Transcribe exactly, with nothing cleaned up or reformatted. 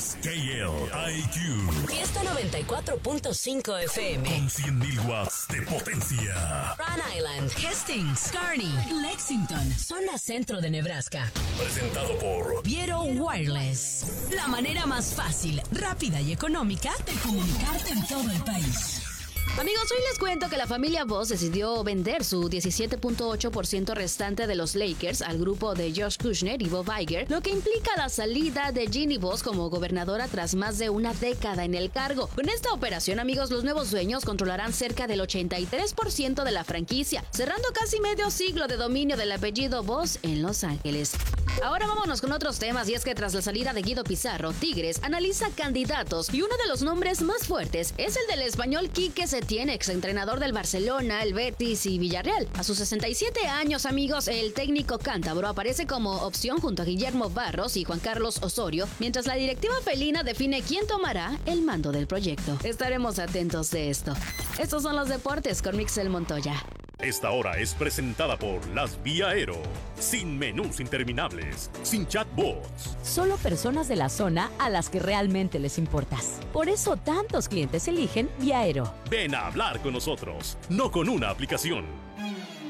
es K L I Q. Fiesta noventa y cuatro punto cinco F M. Con cien mil watts de potencia. Rhode Island, Hastings, Kearney, Lexington, zona centro de Nebraska. Presentado por Viero Wireless. La manera más fácil, rápida y económica de comunicarte en todo el país. Amigos, hoy les cuento que la familia Voss decidió vender su diecisiete punto ocho por ciento restante de los Lakers al grupo de Josh Kushner y Bob Iger, lo que implica la salida de Ginny Voss como gobernadora tras más de una década en el cargo. Con esta operación, amigos, los nuevos dueños controlarán cerca del ochenta y tres por ciento de la franquicia, cerrando casi medio siglo de dominio del apellido Voss en Los Ángeles. Ahora vámonos con otros temas, y es que tras la salida de Guido Pizarro, Tigres analiza candidatos y uno de los nombres más fuertes es el del español Quique Setién, exentrenador del Barcelona, el Betis y Villarreal. A sus sesenta y siete años, amigos, el técnico cántabro aparece como opción junto a Guillermo Barros y Juan Carlos Osorio, mientras la directiva felina define quién tomará el mando del proyecto. Estaremos atentos de esto. Estos son los deportes con Mixel Montoya. Esta hora es presentada por Las Vía Aero. Sin menús interminables, sin chatbots. Solo personas de la zona a las que realmente les importas. Por eso tantos clientes eligen Vía Aero. Ven a hablar con nosotros, no con una aplicación.